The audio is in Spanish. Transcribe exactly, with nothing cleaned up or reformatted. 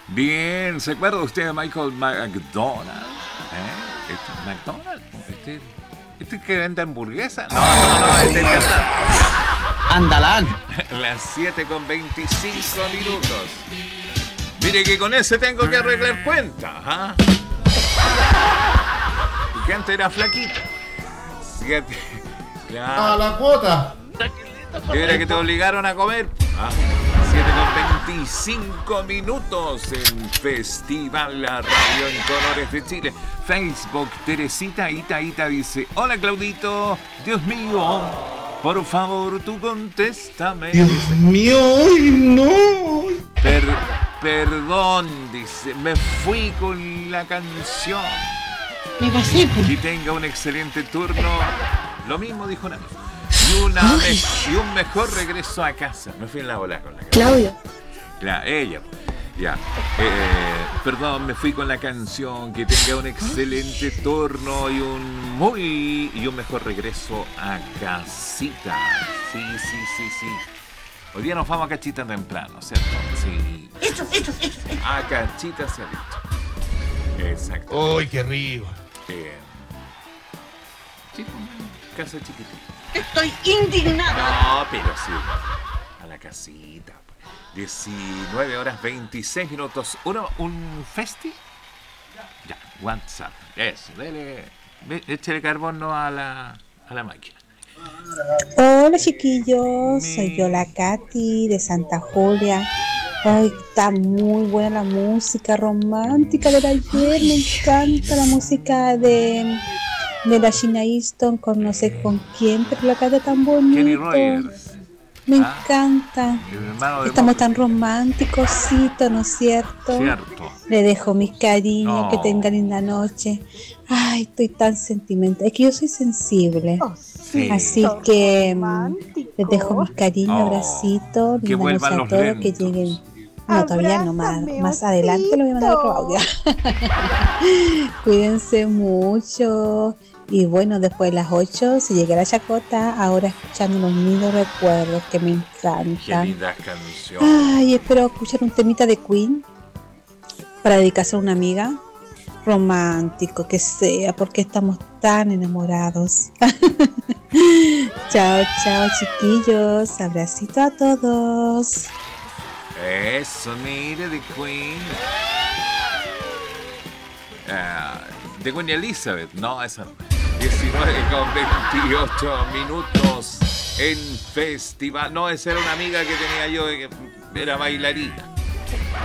Bien, ¿se acuerda usted de Michael McDonald? ¿Eh? ¿Este es McDonald? ¿Este, este que vende hamburguesa? No, no, no, este es el cantante. Andalán. Las siete con veinticinco minutos. Mire que con ese tengo que arreglar cuenta. ¿eh? Que antes era flaquito. Siete. Ya. A la cuota. ¿Qué era que te obligaron a comer? Ah, siete con veinticinco minutos en Festival La Radio en Colores de Chile. Facebook, Teresita Ita Ita dice: hola Claudito, Dios mío, por favor tú contéstame. Dios mío, no. Per, perdón, dice, me fui con la canción. Me pasé. Y tenga un excelente turno. Lo mismo dijo Nami. Y, una me- y un mejor regreso a casa. Me fui en la bola con la canción. Claudio. Ya, ella. Ya. Eh, perdón, me fui con la canción. Que tenga un excelente turno y un muy y un mejor regreso a casita. Sí, sí, sí, sí. Hoy día nos vamos a Cachita temprano, ¿cierto? Sí. Eso, eso, eso. A Cachita se ha dicho. Exacto. Uy, qué rico. Eh, sí, casa chiquitita. Estoy indignada. No, pero sí. A la casita. diecinueve horas veintiséis minutos. ¿Uno, un festi? Ya, WhatsApp. Eso, dele. ve- Échale carbono a la, a la máquina. Hola chiquillos, soy yo la Katy de Santa Julia. Ay, está muy buena la música romántica del ayer, me encanta la música de, de la Sheena Easton con no sé con quién, pero la canta tan Kenny bonito. Rogers. Me Ah, encanta. el hermano de Estamos Bob. tan románticos, ¿no es cierto? Cierto. Le dejo mis cariños, No. que tenga linda noche. Ay, estoy tan sentimental. Es que yo soy sensible. Sí. Así que mm, les dejo mis cariños, Oh, abracitos, que linda vuelvan noche a los todos, que lentos. lleguen. No, todavía no, más, más adelante lo voy a mandar a Claudia. Cuídense mucho. Y bueno, después de las ocho, si llegué a la chacota, ahora escuchando unos lindos recuerdos que me Qué encantan. linda canción. Ay, espero escuchar un temita de Queen para dedicarse a una amiga. Romántico que sea, porque estamos tan enamorados. Chao, chao, chiquillos. Abracito a todos. Eso, mire, de Queen. Ah, de Queen Elizabeth. No, esa no. diecinueve con veintiocho minutos en festival. No, esa era una amiga que tenía yo, que era bailarina.